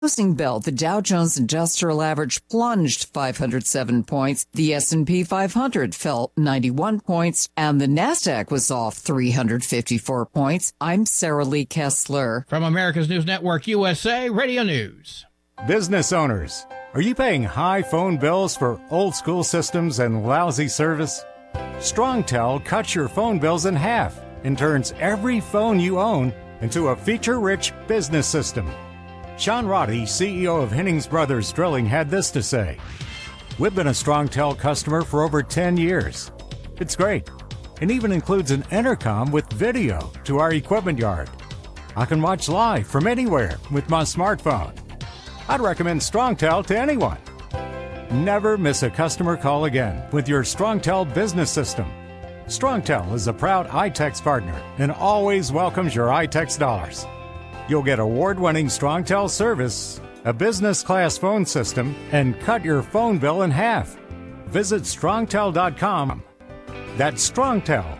Closing bell, the Dow Jones Industrial Average plunged 507 points. The S&P 500 fell 91 points, and the Nasdaq was off 354 points. I'm Sarah Lee Kessler. From America's News Network, USA Radio News. Business owners, are you paying high phone bills for old school systems and lousy service? StrongTel cuts your phone bills in half and turns every phone you own into a feature-rich business system. Sean Roddy, CEO of Hennings Brothers Drilling, had this to say. We've been a StrongTel customer for over 10 years. It's great, and even includes an intercom with video to our equipment yard. I can watch live from anywhere with my smartphone. I'd recommend StrongTel to anyone. Never miss a customer call again with your StrongTel business system. StrongTel is a proud iTex partner and always welcomes your iTex dollars. You'll get award-winning StrongTel service, a business-class phone system, and cut your phone bill in half. Visit strongtel.com. That's StrongTel,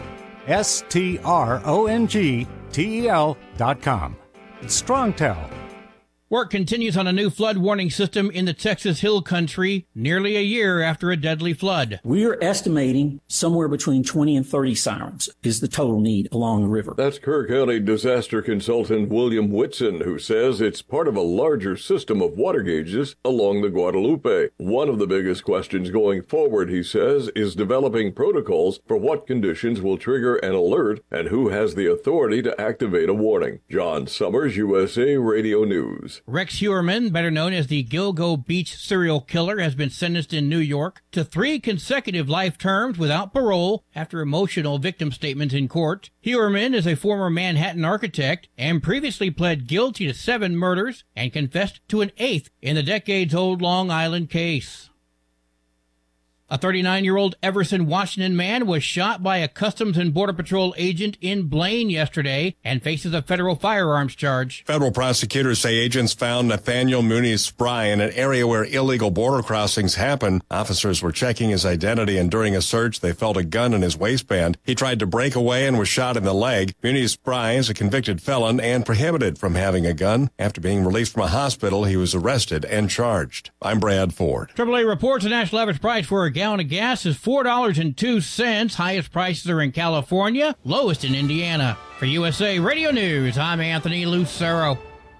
StrongTel.com. It's StrongTel. Work continues on a new flood warning system in the Texas Hill Country nearly a year after a deadly flood. We are estimating somewhere between 20 and 30 sirens is the total need along the river. That's Kerr County disaster consultant William Whitson, who says it's part of a larger system of water gauges along the Guadalupe. One of the biggest questions going forward, he says, is developing protocols for what conditions will trigger an alert and who has the authority to activate a warning. John Summers, USA Radio News. Rex Heuermann, better known as the Gilgo Beach serial killer, has been sentenced in New York to 3 consecutive life terms without parole after emotional victim statements in court. Heuermann is a former Manhattan architect and previously pled guilty to 7 murders and confessed to an 8th in the decades-old Long Island case. A 39-year-old Everson, Washington man was shot by a Customs and Border Patrol agent in Blaine yesterday and faces a federal firearms charge. Federal prosecutors say agents found Nathaniel Muniz Spry in an area where illegal border crossings happen. Officers were checking his identity, and during a search, they felt a gun in his waistband. He tried to break away and was shot in the leg. Muniz Spry is a convicted felon and prohibited from having a gun. After being released from a hospital, he was arrested and charged. I'm Brad Ford. AAA reports the national average price for a gallon of gas is $4.02. Highest prices are in California, lowest in Indiana. For USA Radio News, I'm Anthony Lucero.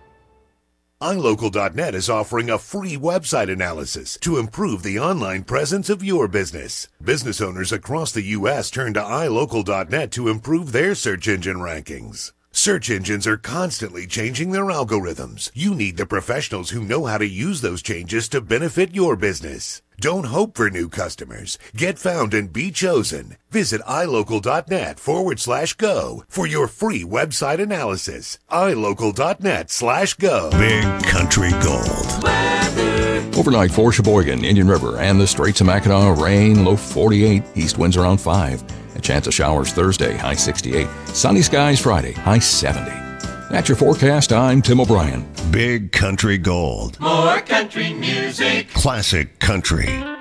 iLocal.net is offering a free website analysis to improve the online presence of your business. Business owners across the U.S. turn to iLocal.net to improve their search engine rankings. Search engines are constantly changing their algorithms. You need the professionals who know how to use those changes to benefit your business. Don't hope for new customers. Get found and be chosen. Visit iLocal.net/go for your free website analysis. iLocal.net/go. Big Country Gold. Overnight for Sheboygan, Indian River, and the Straits of Mackinac, rain, low 48, east winds around 5. A chance of showers Thursday, high 68. Sunny skies Friday, high 70. That's your forecast. I'm Tim O'Brien. Big Country Gold. More country music. Classic country.